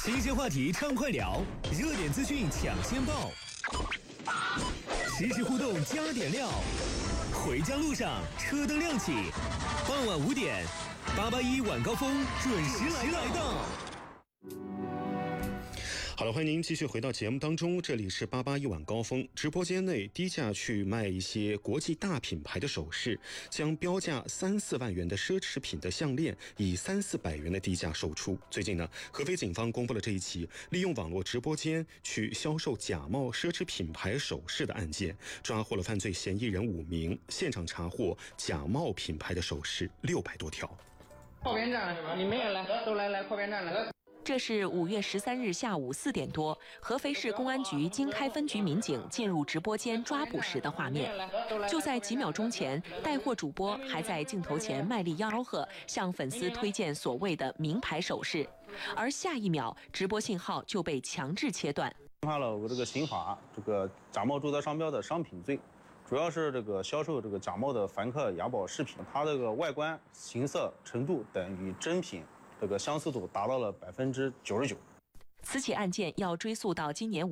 新鲜话题畅快聊，热点资讯抢先报，实时互动加点料。回家路上车灯亮起，傍晚5点，881晚高峰准时来到。 好了，欢迎您继续回到节目当中，这里是881晚高峰直播间内，低价去卖一些国际大品牌的首饰，将标价3、4万元的奢侈品的项链以3、400元的低价售出。最近呢，合肥警方公布了这一起利用网络直播间去销售假冒奢侈品牌首饰的案件，抓获了犯罪嫌疑人5名，现场查获假冒品牌的首饰600多条。 靠边站了是吧？你们也来，都来靠边站来。 这是5月13日下午4点多，合肥市公安局经开分局民警进入直播间抓捕时的画面。就在几秒钟前，带货主播还在镜头前卖力吆喝，向粉丝推荐所谓的名牌首饰，而下一秒，直播信号就被强制切断。 触犯了我这个刑法假冒注册商标的商品罪，主要是销售假冒的梵克雅宝饰品，它外观、形色、程度等与真品相似度达到了99%。 此起案件要追溯到今年